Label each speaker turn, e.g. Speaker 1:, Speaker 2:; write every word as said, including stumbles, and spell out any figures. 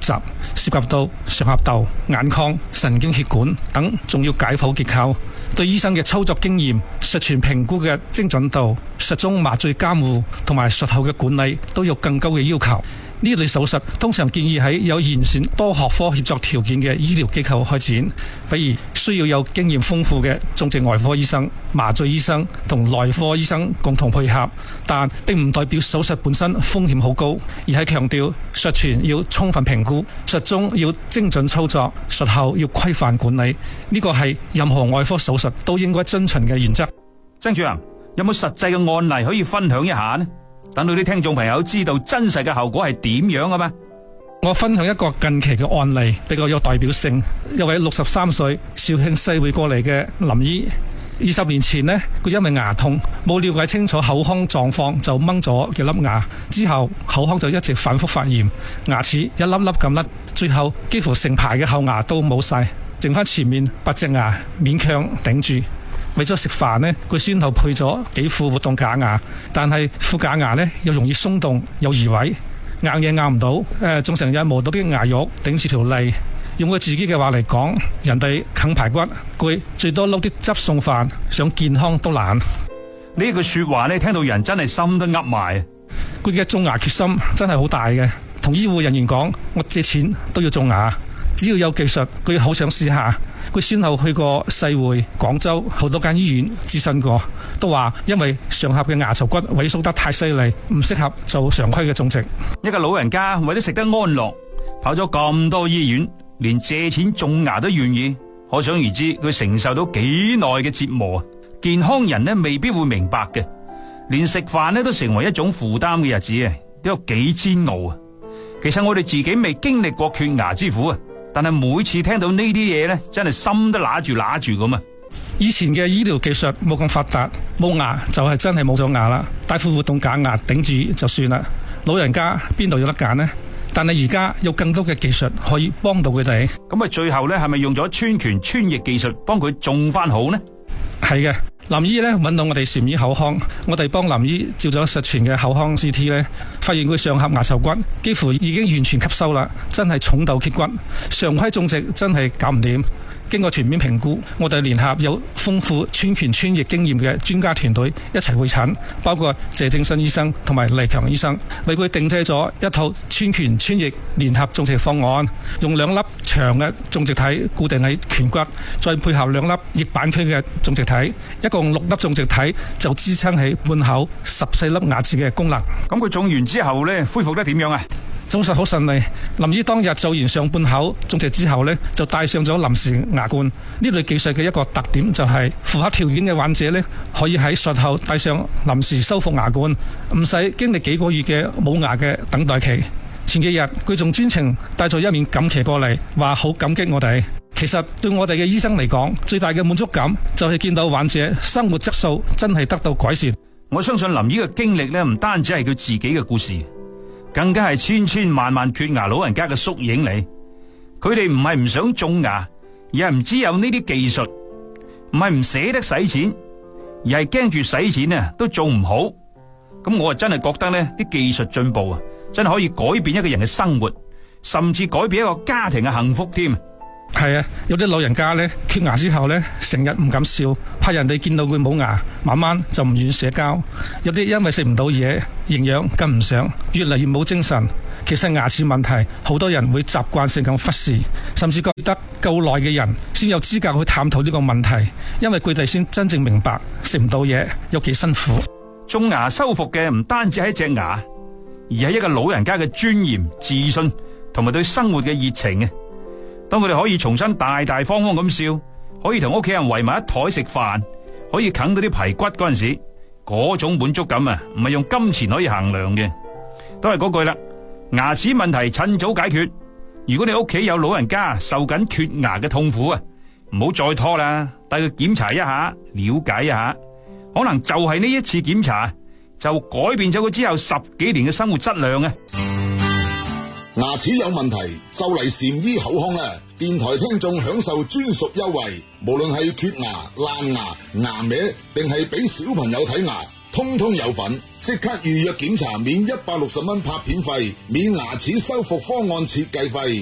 Speaker 1: 雜，涉及到上頜竇、眼眶、神經血管等重要解剖結構，對醫生嘅操作經驗、術前評估嘅精準度、術中麻醉監護同埋術後嘅管理都有更高嘅要求。呢類手術通常建議喺有完善多學科協作條件嘅醫療機構開展，比如需要有經驗豐富嘅重症外科醫生、麻醉醫生同內科醫生共同配合，但並唔代表手術本身風險好高，而係強調術前要充分評估，術中要精準操作，術後要規範管理。呢個係任何外科手術都應該遵循嘅原則。
Speaker 2: 曾主任，有冇實際嘅案例可以分享一下呢？等到啲聽眾朋友知道真實嘅後果係點樣嘅嘛？
Speaker 1: 我分享一個近期嘅案例，比較有代表性。一位六十三歲肇慶西會過嚟嘅林醫，二十年前呢，佢因為牙痛，冇了解清楚口腔狀況就掹咗幾粒牙，之後口腔就一直反覆發炎，牙齒一粒粒咁甩，最後幾乎成排嘅後牙都冇晒，剩翻前面八隻牙勉強頂住。為咗食飯呢，佢先後配咗幾副活動假牙，但係副假牙呢又容易鬆動，有移位，硬嘢硬唔到，誒、呃，仲成日磨到啲牙肉頂住條脷。用佢自己嘅話嚟講，人哋啃排骨，佢最多撈啲汁送飯，想健康都難。
Speaker 2: 呢句說話呢，聽到人真係心都噏埋。
Speaker 1: 佢嘅種牙決心真係好大嘅，同醫護人員講：我借錢都要種牙，只要有技術，佢好想試下。佢先後去過世匯、廣州好多間醫院諮詢過，都話因為上頜嘅牙槽骨萎縮得太犀利，唔適合做常規嘅種植。
Speaker 2: 一個老人家為咗食得安樂，跑咗咁多醫院，連借錢種牙都願意，可想而知佢承受到幾耐嘅折磨。健康人呢未必會明白嘅，連食飯呢都成為一種負擔嘅日子啊，都有幾煎熬啊！其實我哋自己未經歷過缺牙之苦啊，但係每次聽到呢啲嘢呢，真係心都揦住揦住咁啊！
Speaker 1: 以前嘅醫療技術冇咁發達，冇牙就係真係冇咗牙啦，戴副活動假牙頂住就算啦。老人家邊度有得揀呢？但係而家有更多嘅技術可以幫到佢哋。
Speaker 2: 咁啊，最後呢係咪用咗穿顴穿液技術幫佢種翻好呢？
Speaker 1: 係嘅，林醫呢揾到我哋禪醫口腔，我哋幫林醫照咗術前嘅口腔 C T 呢，發現佢上頜牙槽骨幾乎已經完全吸收啦，真係重度缺骨，常規種植真係搞唔掂。經過全面評估，我哋聯合有豐富穿顴穿液經驗嘅專家團隊一齊會診，包括謝正新醫生同埋黎強醫生，為佢定製咗一套穿顴穿液聯合種植方案，用兩粒長嘅種植體固定喺顴骨，再配合兩粒翼板區嘅種植體，一共六粒種植體就支撐起半口十四粒牙齒嘅功能。
Speaker 2: 咁佢種完之後呢，恢復得點樣啊？
Speaker 1: 手術好順利，林醫當日做完上半口種植之後呢，就戴上咗臨時牙冠。呢類技術嘅一個特點就係符合條件嘅患者呢，可以喺術後戴上臨時修復牙冠，唔使經歷幾個月嘅冇牙嘅等待期。前幾日佢仲專程帶咗一面錦旗過嚟，話好感激我哋。其實對我哋嘅醫生嚟講，最大嘅滿足感就係見到患者生活質素真係得到改善。
Speaker 2: 我相信林醫嘅經歷呢，唔單止係佢自己嘅故事，更加係千千萬萬缺牙老人家嘅縮影嚟。佢哋唔係唔想種牙，而係唔知有呢啲技術，唔係唔捨得使錢，而係驚住使錢啊都做唔好。咁我啊真係覺得呢啲技術進步啊，真係可以改變一個人嘅生活，甚至改變一個家庭嘅幸福添。
Speaker 1: 係啊，有啲老人家呢，缺牙之後呢，成日唔敢笑，怕人哋見到佢冇牙，慢慢就唔願社交。有啲因為食唔到嘢，營養跟唔上，越嚟越冇精神。其實牙齒問題，好多人會習慣性咁忽視，甚至覺得夠耐嘅人先有資格去探討呢個問題，因為佢哋先真正明白食唔到嘢有幾辛苦。
Speaker 2: 種牙修復嘅唔單止係一隻牙，而係一個老人家嘅尊嚴、自信同埋對生活嘅熱情啊！當佢哋可以重新大大方方咁笑，可以同屋企人圍埋一台食飯，可以啃到啲排骨嗰陣時，嗰種滿足感啊，唔係用金錢可以衡量嘅。都係嗰句啦，牙齒問題趁早解決。如果你屋企有老人家受緊缺牙嘅痛苦啊，唔好再拖啦，帶佢檢查一下，了解一下，可能就係呢一次檢查就改變咗佢之後十幾年嘅生活質量啊！
Speaker 3: 牙齒有問題就嚟禪醫口腔啦！電台聽眾享受專屬優惠，無論係缺牙、爛牙、牙歪，定係俾小朋友睇牙，通通有份。即刻預約檢查，免一百六十蚊拍片費，免牙齒修復方案設計費。